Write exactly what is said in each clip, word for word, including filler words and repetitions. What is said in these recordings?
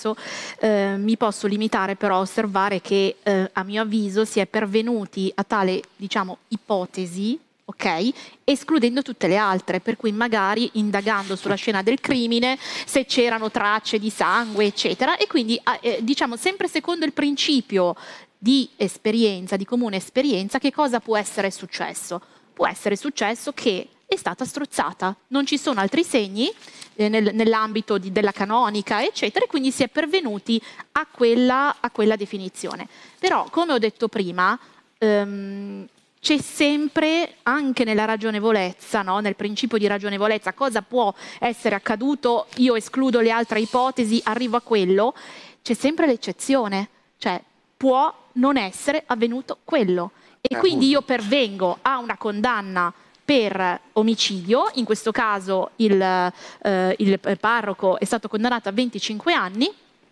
senso eh, mi posso limitare però a osservare che eh, a mio avviso si è pervenuti a tale, diciamo, ipotesi, ok? Escludendo tutte le altre, per cui magari indagando sulla scena del crimine se c'erano tracce di sangue, eccetera, e quindi eh, diciamo sempre secondo il principio di esperienza, di comune esperienza, che cosa può essere successo? Può essere successo che è stata strozzata, non ci sono altri segni eh, nel, nell'ambito della canonica, eccetera, e quindi si è pervenuti a quella, a quella definizione. Però, come ho detto prima, ehm, c'è sempre, anche nella ragionevolezza, no? Nel principio di ragionevolezza, cosa può essere accaduto, io escludo le altre ipotesi, arrivo a quello, c'è sempre l'eccezione, cioè può non essere avvenuto quello. E quindi io pervengo a una condanna per omicidio, in questo caso il, eh, il parroco è stato condannato a venticinque anni,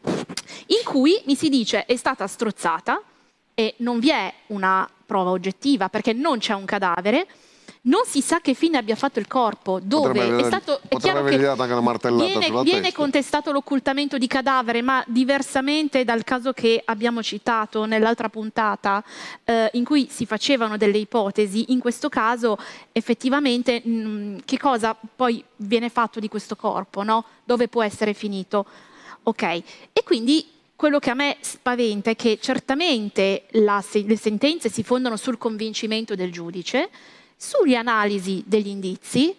in cui mi si dice è stata strozzata e non vi è una prova oggettiva perché non c'è un cadavere, non si sa che fine abbia fatto il corpo, dove potrebbe è stato... È chiaro aver che dato anche una martellata viene, sulla viene testa. contestato l'occultamento di cadavere, ma diversamente dal caso che abbiamo citato nell'altra puntata, eh, in cui si facevano delle ipotesi, in questo caso effettivamente mh, che cosa poi viene fatto di questo corpo, no? Dove può essere finito? Ok, e quindi quello che a me spaventa è che certamente la, le sentenze si fondano sul convincimento del giudice, sulle analisi degli indizi,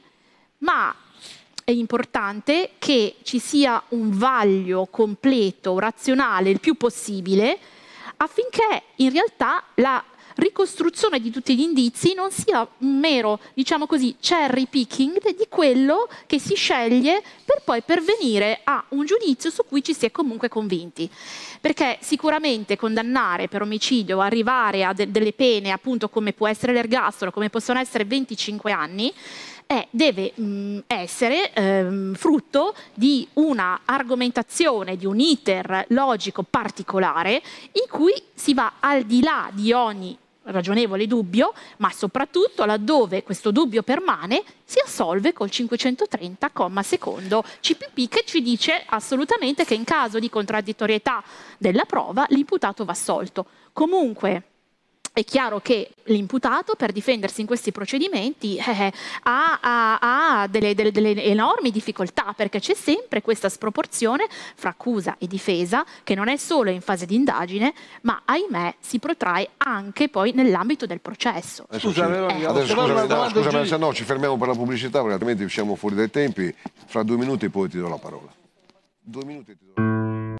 ma è importante che ci sia un vaglio completo, razionale, il più possibile, affinché in realtà la ricostruzione di tutti gli indizi non sia un mero, diciamo così, cherry picking di quello che si sceglie per poi pervenire a un giudizio su cui ci si è comunque convinti. Perché sicuramente condannare per omicidio, arrivare a de delle pene appunto come può essere l'ergastolo, come possono essere venticinque anni, Eh, deve mh, essere ehm, frutto di una argomentazione, di un iter logico particolare in cui si va al di là di ogni ragionevole dubbio, ma soprattutto laddove questo dubbio permane si assolve col cinquecentotrenta comma secondo C P P, che ci dice assolutamente che in caso di contraddittorietà della prova l'imputato va assolto. Comunque è chiaro che l'imputato per difendersi in questi procedimenti eh, ha, ha, ha delle, delle, delle enormi difficoltà, perché c'è sempre questa sproporzione fra accusa e difesa che non è solo in fase di indagine, ma ahimè si protrae anche poi nell'ambito del processo. Scusa, eh. adesso scusami, no, scusami, se no ci fermiamo per la pubblicità perché altrimenti usciamo fuori dai tempi. Fra due minuti poi ti do la parola. Due minuti ti do la parola.